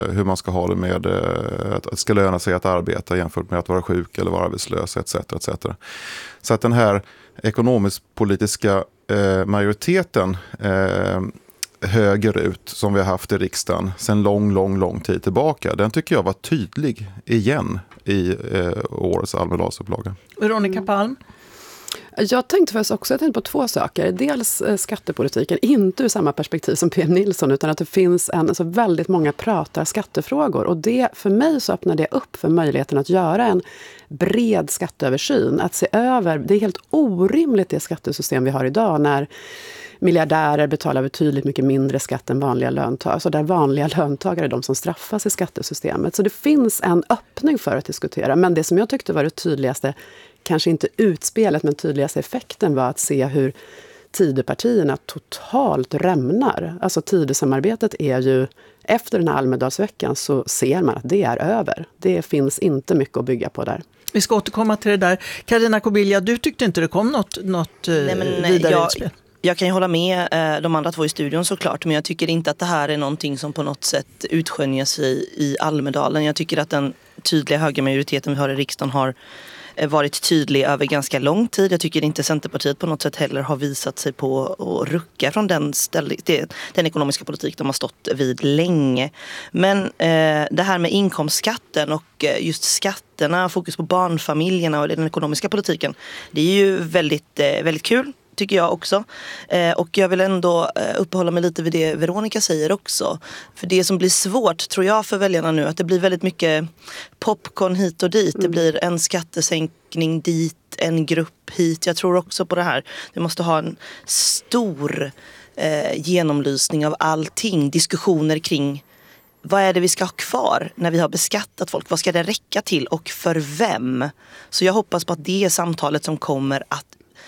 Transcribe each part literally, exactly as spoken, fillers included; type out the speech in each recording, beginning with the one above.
hur man ska ha det med att det ska löna sig att arbeta jämfört med att vara sjuk eller vara arbetslös et cetera et cetera. Så att den här ekonomisk-politiska eh, majoriteten eh, högerut som vi har haft i riksdagen sedan lång, lång, lång tid tillbaka, den tycker jag var tydlig igen i eh, årets Almedalsupplaga. Veronica Palm? Jag tänkte faktiskt också jag tänkte på två saker. Dels eh, skattepolitiken, inte ur samma perspektiv som P M Nilsson, utan att det finns en, alltså väldigt många pratar skattefrågor. Och det, för mig så öppnar det upp för möjligheten att göra en bred skatteöversyn. Att se över, det är helt orimligt det skattesystem vi har idag när miljardärer betalar betydligt mycket mindre skatt än vanliga löntagare. Så där vanliga löntagare är de som straffas i skattesystemet. Så det finns en öppning för att diskutera. Men det som jag tyckte var det tydligaste, kanske inte utspelet, men tydligaste effekten var att se hur Tidöpartierna totalt rämnar. Alltså Tidösamarbetet är ju, efter den här Almedalsveckan så ser man att det är över. Det finns inte mycket att bygga på där. Vi ska återkomma till det där. Carina Kobilja, du tyckte inte det kom något, något nej, men, vidare jag... utspel? Jag kan ju hålla med eh, de andra två i studion såklart, men jag tycker inte att det här är någonting som på något sätt utskönjas i, i Almedalen. Jag tycker att den tydliga högermajoriteten vi har i riksdagen har eh, varit tydlig över ganska lång tid. Jag tycker inte Centerpartiet på något sätt heller har visat sig på att rucka från den, ställ, det, den ekonomiska politik de har stått vid länge. Men eh, det här med inkomstskatten och eh, just skatterna, fokus på barnfamiljerna och den ekonomiska politiken, det är ju väldigt, eh, väldigt kul. Tycker jag också. Eh, och jag vill ändå eh, uppehålla mig lite vid det Veronica säger också. För det som blir svårt, tror jag, för väljarna nu, att det blir väldigt mycket popcorn hit och dit. Mm. Det blir en skattesänkning dit, en grupp hit. Jag tror också på det här. Vi måste ha en stor eh, genomlysning av allting. Diskussioner kring vad är det vi ska ha kvar när vi har beskattat folk? Vad ska det räcka till och för vem? Så jag hoppas på att det är samtalet som kommer att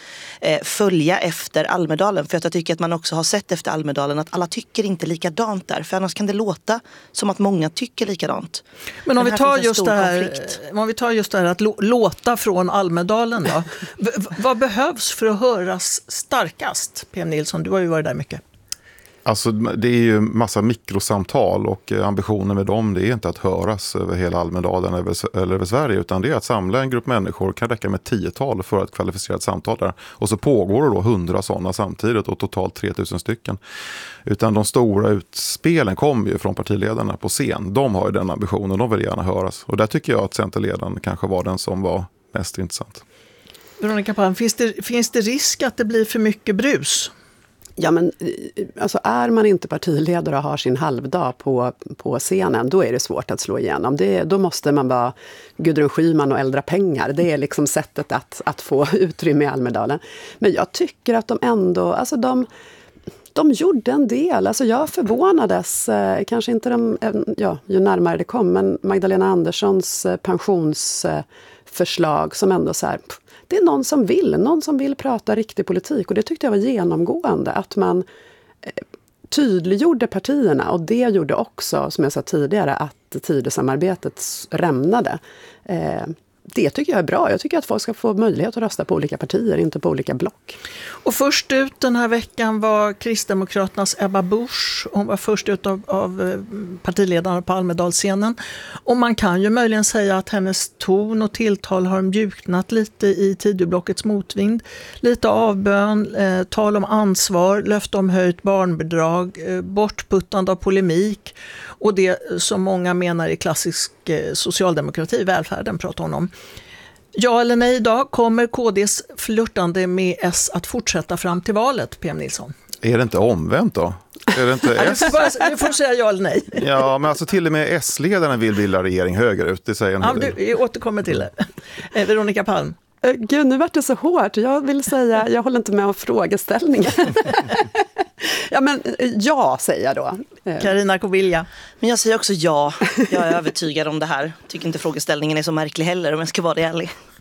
följa efter Almedalen, för att jag tycker att man också har sett efter Almedalen att alla tycker inte likadant där, för annars kan det låta som att många tycker likadant. Men om vi tar just det här, om vi tar just det här att låta från Almedalen då, v- vad behövs för att höras starkast? P M Nilsson, du har ju varit där mycket. Alltså det är ju massa mikrosamtal och ambitionen med dem, det är inte att höras över hela Almedalen eller över Sverige, utan det är att samla en grupp människor, kan räcka med tiotal för ett kvalificerat samtal där. Och så pågår det då hundra sådana samtidigt och totalt tre tusen stycken. Utan de stora utspelen kommer ju från partiledarna på scen. De har ju den ambitionen, de vill gärna höras. Och där tycker jag att Centerledaren kanske var den som var mest intressant. Veronica Palm, finns det, finns det risk att det blir för mycket brus? Ja, men alltså är man inte partiledare och har sin halvdag på, på scenen, då är det svårt att slå igenom. Det, då måste man vara Gudrun Schyman och äldra pengar. Det är liksom sättet att, att få utrymme i Almedalen. Men jag tycker att de ändå, alltså de, de gjorde en del. Alltså jag förvånades, eh, kanske inte de, eh, ja, ju närmare det kom, men Magdalena Anderssons eh, pensionsförslag eh, som ändå så här... Det är någon som vill, någon som vill prata riktig politik, och det tyckte jag var genomgående, att man eh, tydliggjorde partierna, och det gjorde också, som jag sa tidigare, att Tidösamarbetet rämnade. Eh, det tycker jag är bra. Jag tycker att folk ska få möjlighet att rösta på olika partier, inte på olika block. Och först ut den här veckan var Kristdemokraternas Ebba Busch. Hon var först ut av, av partiledarna på Almedalsscenen. Och man kan ju möjligen säga att hennes ton och tilltal har mjuknat lite i Tidöblockets motvind. Lite avbön, eh, tal om ansvar, löfte om höjt barnbidrag, eh, bortputtande av polemik. Och det som många menar är klassisk eh, socialdemokrati, välfärden pratar hon om. Ja eller nej då, kommer K D:s flirtande med S att fortsätta fram till valet, P M Nilsson? Är det inte omvänt då? Är det inte S? Du får, bara, du får säga ja eller nej. Ja, men alltså till och med S-ledaren vill bilda regering högerut, det säger en ja, du, jag återkommer till det. Eh, Veronica Palm. Gud, nu vart det så hårt. Jag vill säga, jag håller inte med om frågeställningen. Ja, men ja, säger jag då. Carina Kobilja. Men jag säger också ja. Jag är övertygad om det här. Tycker inte frågeställningen är så märklig heller, om jag ska vara ärlig.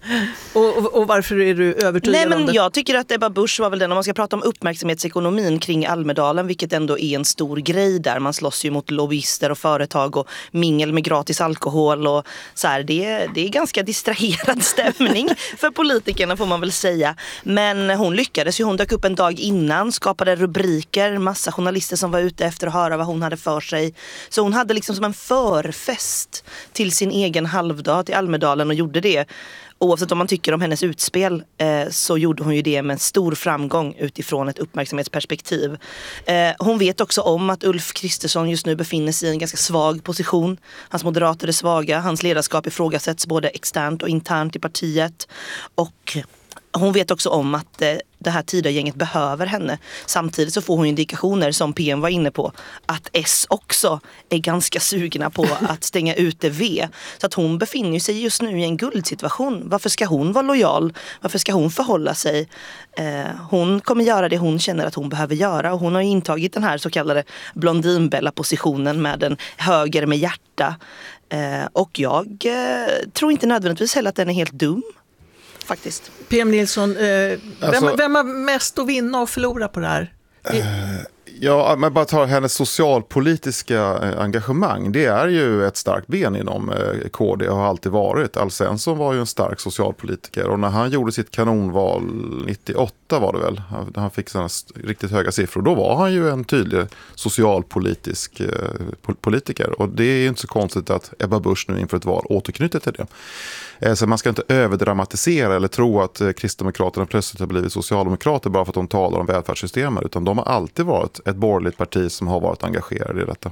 Och, och, och varför är du övertygad Nej, men om det? jag tycker att Ebba Busch var väl den, om man ska prata om uppmärksamhetsekonomin kring Almedalen, vilket ändå är en stor grej där. Man slåss ju mot lobbyister och företag och mingel med gratis alkohol och så här. Det, det är ganska distraherad stämning för politikerna, får man väl säga. Men hon lyckades ju, hon dök upp en dag innan, skapade rubriker, massa journalister som var ute efter att höra vad hon hade för sig. Så hon hade liksom som en förfest till sin egen halvdag till Almedalen och gjorde det. Oavsett om man tycker om hennes utspel eh, så gjorde hon ju det med stor framgång utifrån ett uppmärksamhetsperspektiv. Eh, hon vet också om att Ulf Kristersson just nu befinner sig i en ganska svag position. Hans moderater är svaga, hans ledarskap ifrågasätts både externt och internt i partiet. Och hon vet också om att eh, det här Tidögänget behöver henne. Samtidigt så får hon indikationer, som P M var inne på, att S också är ganska sugna på att stänga ute V. Så att hon befinner sig just nu i en guldsituation. Varför ska hon vara lojal? Varför ska hon förhålla sig? Eh, hon kommer göra det hon känner att hon behöver göra. Och hon har intagit den här så kallade Blondinbella-positionen med en höger med hjärta. Eh, och jag eh, tror inte nödvändigtvis heller att den är helt dum. Faktiskt. P M Nilsson, eh, Alltså, vem, vem har mest att vinna och förlora på det här? Eh, ja, men bara ta hennes socialpolitiska eh, engagemang. Det är ju ett starkt ben inom eh, K D och har alltid varit. Alf Svensson var ju en stark socialpolitiker och när han gjorde sitt kanonval nittioåtta var det väl, när han fick sådana riktigt höga siffror, då var han ju en tydlig socialpolitisk eh, politiker. Och det är inte så konstigt att Ebba Busch nu inför ett val återknyter till det. Så man ska inte överdramatisera eller tro att Kristdemokraterna plötsligt har blivit socialdemokrater bara för att de talar om välfärdssystemet, utan de har alltid varit ett borgerligt parti som har varit engagerade i detta.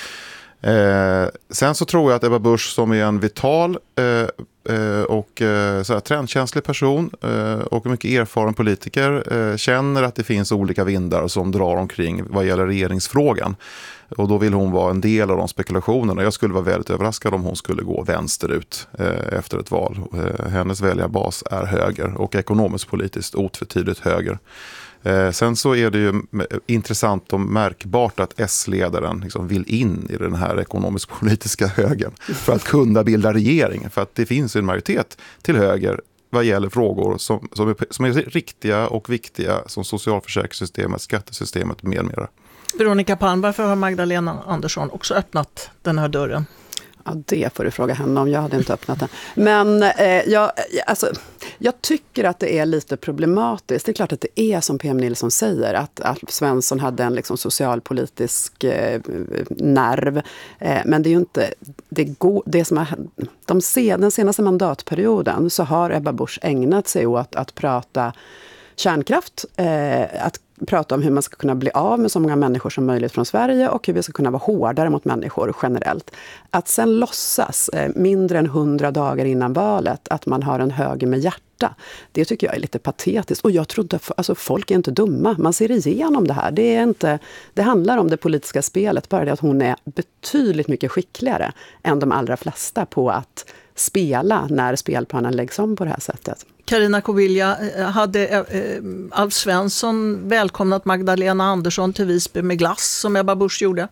Eh, sen så tror jag att Ebba Busch, som är en vital eh, eh, och eh, så här, trendkänslig person eh, och mycket erfaren politiker, eh, känner att det finns olika vindar som drar omkring vad gäller regeringsfrågan. Och då vill hon vara en del av de spekulationerna. Jag skulle vara väldigt överraskad om hon skulle gå vänsterut eh, efter ett val. Eh, hennes väljarbas är höger och ekonomiskt politiskt otvetydigt höger. Eh, sen så är det ju intressant och märkbart att S-ledaren liksom vill in i den här ekonomisk-politiska högern för att kunna bilda regering. För att det finns en majoritet till höger vad gäller frågor som, som, är, som är riktiga och viktiga, som socialförsäkringssystemet, skattesystemet med mera. Veronica Palm, varför har Magdalena Andersson också öppnat den här dörren? Ja, det får du fråga henne om. Jag hade inte öppnat den. Men eh, jag, alltså, jag tycker att det är lite problematiskt. Det är klart att det är som P M Nilsson säger, att, att Svensson hade en liksom, socialpolitisk eh, nerv. Eh, men det är ju inte... Det går, det som har, de sen, den senaste mandatperioden så har Ebba Busch ägnat sig åt att prata kärnkraft, eh, att prata om hur man ska kunna bli av med så många människor som möjligt från Sverige och hur vi ska kunna vara hårdare mot människor generellt. Att sen låtsas eh, mindre än hundra dagar innan valet att man har en höger med hjärta, det tycker jag är lite patetiskt. Och jag tror inte, alltså folk är inte dumma. Man ser igenom det här. Det är inte, det handlar om det politiska spelet, bara det att hon är betydligt mycket skickligare än de allra flesta på att spela när spelplanen läggs om på det här sättet. Carina Kovilja, hade eh, Alf Svensson välkomnat Magdalena Andersson till Visby med glass som Ebba Busch gjorde?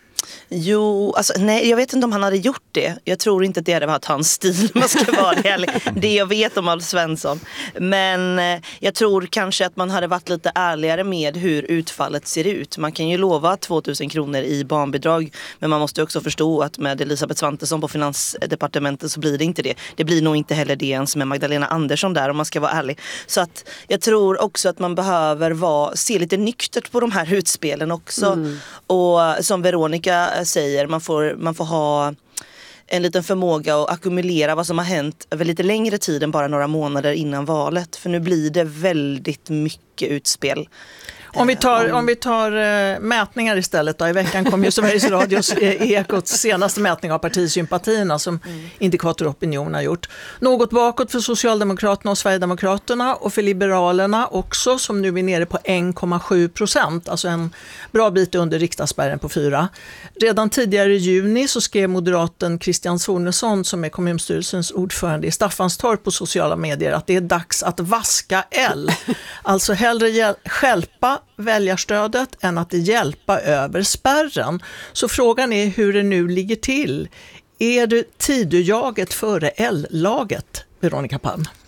Jo, alltså, nej, jag vet inte om han hade gjort det. Jag tror inte att det hade varit hans stil, man ska vara det, det jag vet om Alf Svensson. Men eh, jag tror kanske att man hade varit lite ärligare med hur utfallet ser ut. Man kan ju lova tvåtusen kronor i barnbidrag, men man måste också förstå att med Elisabeth Svantesson på Finansdepartementet så blir det inte det. Det blir nog inte heller det ens med Magdalena Andersson där, om man ska vara ärlig. Så att jag tror också att man behöver vara, se lite nyktert på de här utspelen också. Mm. Och som Veronica säger, man får, man får ha en liten förmåga att ackumulera vad som har hänt över lite längre tid än bara några månader innan valet. För nu blir det väldigt mycket utspel. Om vi tar, om vi tar uh, mätningar istället då. I veckan kom ju Sveriges Radios eh, Ekots senaste mätning av partisympatierna som mm. Indikator Opinion har gjort. Något bakåt för Socialdemokraterna och Sverigedemokraterna och för Liberalerna också, som nu är nere på en komma sju procent, alltså en bra bit under riksdagsspärren på fyra. Redan tidigare i juni så skrev moderaten Christian Sonesson, som är kommunstyrelsens ordförande i Staffanstorp, på sociala medier att det är dags att vaska L. Alltså hellre stjälpa väljarstödet än att hjälpa över spärren. Så frågan är hur det nu ligger till. Är det Tidöjaget före L-laget, Veronica Palm?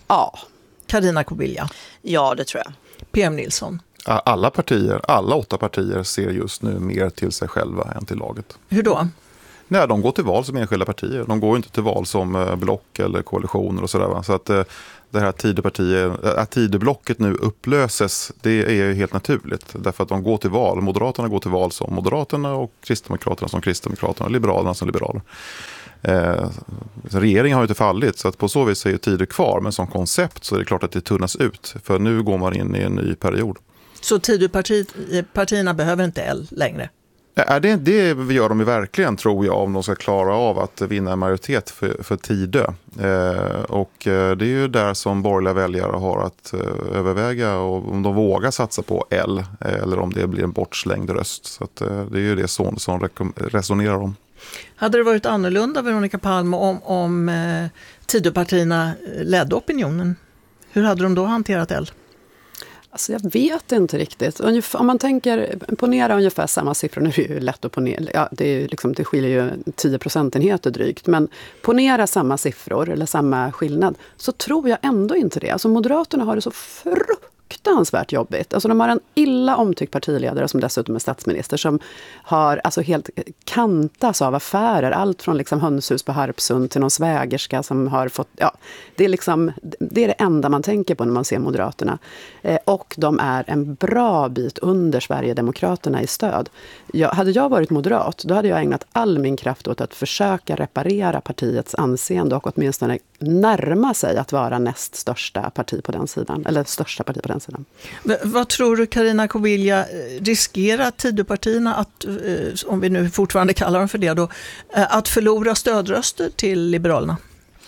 Ja. Carina Kobilja. Ja, det tror jag. P M Nilsson. Alla partier, alla åtta partier ser just nu mer till sig själva än till laget. Hur då? Nej, de går till val som enskilda partier. De går inte till val som block eller koalitioner och sådär. Så att det här Tidöpartiet, att Tidöblocket nu upplöses, det är ju helt naturligt. Därför att de går till val. Moderaterna går till val som Moderaterna och Kristdemokraterna som Kristdemokraterna och Liberalerna som Liberaler. Eh, regeringen har ju inte fallit, så att på så vis är ju Tidö kvar. Men som koncept så är det klart att det tunnas ut. För nu går man in i en ny period. Så Tidöpartierna behöver inte L längre? Ja, det, det gör de ju verkligen, tror jag, om de ska klara av att vinna en majoritet för, för Tidö. Eh, och det är ju där som borgerliga väljare har att eh, överväga och om de vågar satsa på L eh, eller om det blir en bortslängd röst. Så att, eh, det är ju det som, som rekom- resonerar om. Hade det varit annorlunda, Veronica Palm, om, om eh, Tidöpartierna ledde opinionen? Hur hade de då hanterat L? Alltså jag vet inte riktigt. Ungefär, om man tänker, ponera ungefär samma siffror, nu är det ju lätt att ponera, ja, det, är liksom, det skiljer ju tio procentenheter drygt, men ponera samma siffror eller samma skillnad, så tror jag ändå inte det. Alltså Moderaterna har det så fruktansvärt jobbigt. Alltså de har en illa omtyckt partiledare som dessutom är statsminister som har alltså helt kantas av affärer. Allt från liksom hönshus på Harpsund till någon svägerska som har fått... Ja, det, är liksom, det är det enda man tänker på när man ser Moderaterna. Eh, och de är en bra bit under Sverigedemokraterna i stöd. Jag, hade jag varit moderat, då hade jag ägnat all min kraft åt att försöka reparera partiets anseende och åtminstone närma sig att vara näst största parti på den sidan. Eller största parti på den sidan. V- vad tror du, Carina Kobilja, riskerar Tidöpartierna att, eh, om vi nu fortfarande kallar dem för det då, eh, att förlora stödröster till Liberalerna?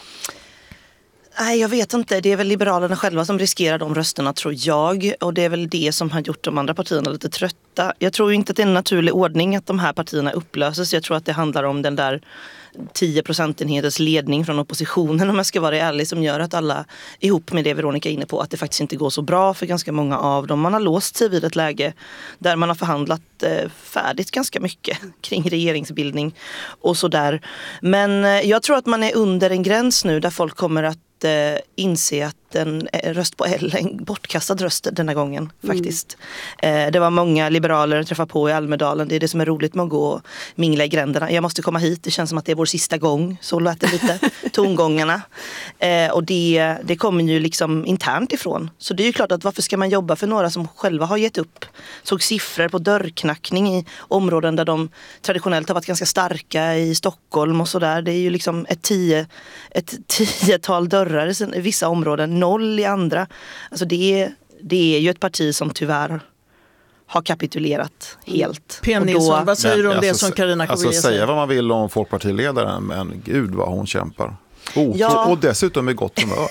Nej, jag vet inte. Det är väl Liberalerna själva som riskerar de rösterna, tror jag. Och det är väl det som har gjort de andra partierna lite trötta. Jag tror inte att det är en naturlig ordning att de här partierna upplöses. Jag tror att det handlar om den där tio procentenheters ledning från oppositionen, om jag ska vara ärlig, som gör att alla, ihop med det Veronica är inne på, att det faktiskt inte går så bra för ganska många av dem. Man har låst sig vid ett läge där man har förhandlat eh, färdigt ganska mycket kring regeringsbildning och sådär. Men eh, jag tror att man är under en gräns nu där folk kommer att eh, inse att en röst på L är en bortkastad röst denna gången faktiskt. Mm. Eh, det var många liberaler att träffa på i Almedalen. Det är det som är roligt med att gå och mingla i gränderna. Jag måste komma hit, det känns som att det är vår sista gång. Så lät det lite, tongångarna. Eh, och det, det kommer ju liksom internt ifrån. Så det är ju klart att varför ska man jobba för några som själva har gett upp? Såg siffror på dörrknackning i områden där de traditionellt har varit ganska starka, i Stockholm och sådär. Det är ju liksom ett, tio, ett tiotal dörrar i vissa områden, noll i andra. Alltså det är, det är ju ett parti som tyvärr har kapitulerat helt. P M Nilsson, vad säger du om det som Carina Kobilja säger? Alltså säga vad man vill om folkpartiledaren, men gud vad hon kämpar. Oh, ja. Och dessutom med gott humör.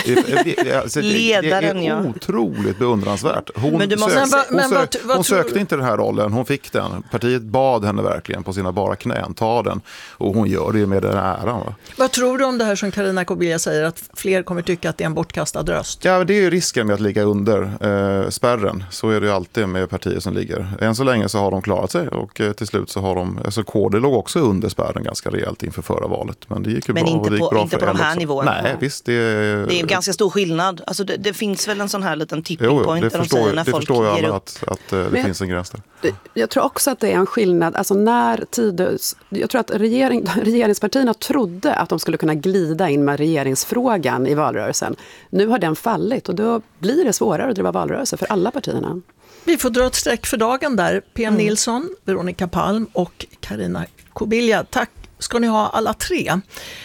Alltså, Ledaren, det är otroligt beundransvärt. Hon, men du måste... sökte, men, men, hon, sök, vad, vad hon tror... sökte inte den här rollen, hon fick den. Partiet bad henne verkligen på sina bara knän, ta den. Och hon gör det med den äran. Va? Vad tror du om det här som Carina Kobilja säger, att fler kommer tycka att det är en bortkastad röst? Ja, det är ju risken med att ligga under eh, spärren. Så är det ju alltid med partier som ligger. Än så länge så har de klarat sig och eh, till slut så har de, alltså K D låg också under spärren ganska rejält inför förra valet. Men det gick ju men bra. inte och det gick på, bra inte för på de här också. nivåerna. Nej, visst. Det är, det är ganska stor skillnad. Alltså det, det finns väl en sån här liten tipping jo, point där de förstår, säger när det folk förstår jag ger upp. Att, att det men, finns en gräns där. Jag tror också att det är en skillnad. Alltså när Tidös, jag tror att regering, regeringspartierna trodde att de skulle kunna glida in med regeringsfrågan i valrörelsen. Nu har den fallit och då blir det svårare att driva valrörelse för alla partierna. Vi får dra ett streck för dagen där. P M mm. Nilsson, Veronica Palm och Carina Kobilja. Tack ska ni ha alla tre.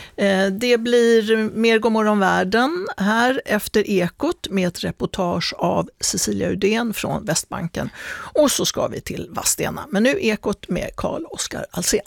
Det blir mer Godmorgon världen här efter Ekot med ett reportage av Cecilia Udén från Västbanken. Och så ska vi till Vadstena. Men nu Ekot med Carl-Oskar Alsen.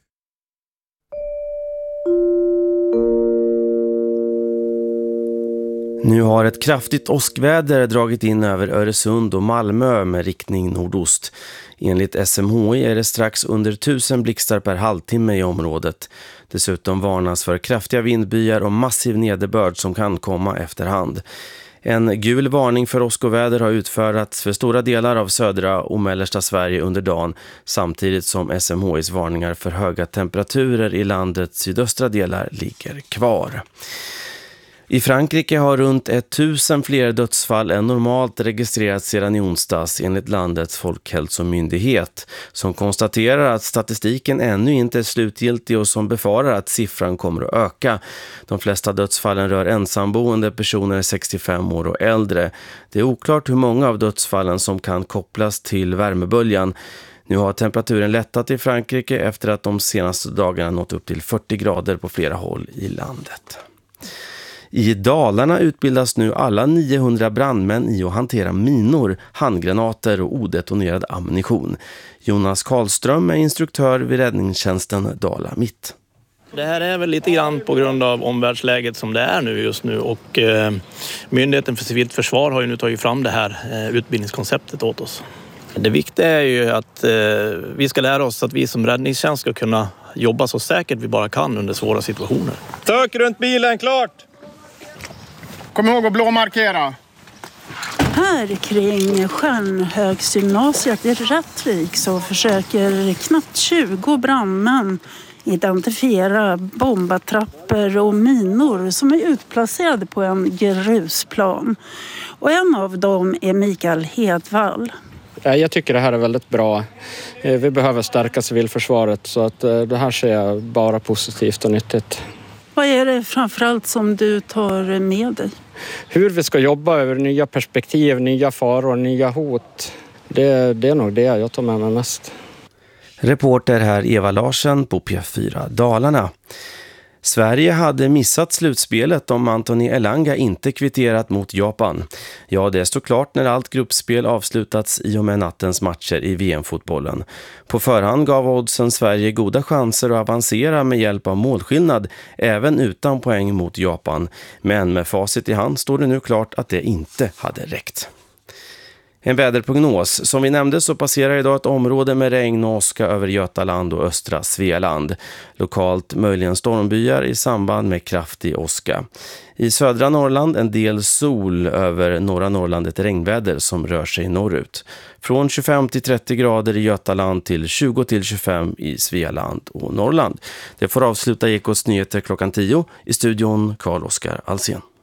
Nu har ett kraftigt åskväder dragit in över Öresund och Malmö med riktning nordost. Enligt S M H I är det strax under tusen blixtar per halvtimme i området. Dessutom varnas för kraftiga vindbyar och massiv nederbörd som kan komma efterhand. En gul varning för åskoväder har utfärdats för stora delar av södra och mellersta Sverige under dagen, samtidigt som S M H I:s varningar för höga temperaturer i landets sydöstra delar ligger kvar. I Frankrike har runt tusen fler dödsfall än normalt registrerats sedan i onsdags enligt landets folkhälsomyndighet, som konstaterar att statistiken ännu inte är slutgiltig och som befarar att siffran kommer att öka. De flesta dödsfallen rör ensamboende personer sextiofem år och äldre. Det är oklart hur många av dödsfallen som kan kopplas till värmeböljan. Nu har temperaturen lättat i Frankrike efter att de senaste dagarna nått upp till fyrtio grader på flera håll i landet. I Dalarna utbildas nu alla niohundra brandmän i att hantera minor, handgranater och odetonerad ammunition. Jonas Karlström är instruktör vid räddningstjänsten Dala Mitt. Det här är väl lite grann på grund av omvärldsläget som det är nu just nu, och eh, Myndigheten för civilt försvar har ju nu tagit fram det här eh, utbildningskonceptet åt oss. Det viktiga är ju att eh, vi ska lära oss att vi som räddningstjänst ska kunna jobba så säkert vi bara kan under svåra situationer. Sök runt bilen, klart! Kom ihåg att blåmarkera. Här kring Stjärnhögsgymnasiet i Rättvik så försöker knappt tjugo brandmän identifiera bombattrappor och minor som är utplacerade på en grusplan. Och en av dem är Mikael Hedvall. Jag tycker det här är väldigt bra. Vi behöver stärka civilförsvaret, så att det här ser jag bara positivt och nyttigt. Vad är det framförallt som du tar med dig? Hur vi ska jobba över nya perspektiv, nya faror, nya hot. Det, det är nog det jag tar med mig mest. Reporter här Eva Larsen på P fyra Dalarna. Sverige hade missat slutspelet om Anthony Elanga inte kvitterat mot Japan. Ja, det står klart när allt gruppspel avslutats i och med nattens matcher i V M-fotbollen. På förhand gav oddsen Sverige goda chanser att avancera med hjälp av målskillnad, även utan poäng mot Japan. Men med facit i hand står det nu klart att det inte hade räckt. En väderprognos. Som vi nämnde så passerar idag ett område med regn och åska över Götaland och östra Svealand. Lokalt möjligen stormbyar i samband med kraftig åska. I södra Norrland en del sol, över norra Norrland ett regnväder som rör sig norrut. Från tjugofem till trettio grader i Götaland till tjugo till tjugofem i Svealand och Norrland. Det får avsluta Ekots nyheter klockan tio. I studion Carl-Oskar Alsen.